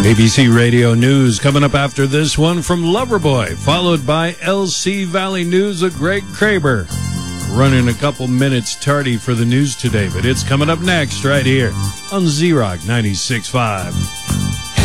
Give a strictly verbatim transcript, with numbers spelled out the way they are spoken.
A B C Radio News coming up after this one from Loverboy, followed by L C Valley News with Greg Kraber. Running a couple minutes tardy for the news today, but it's coming up next right here on Z-Rock ninety-six point five.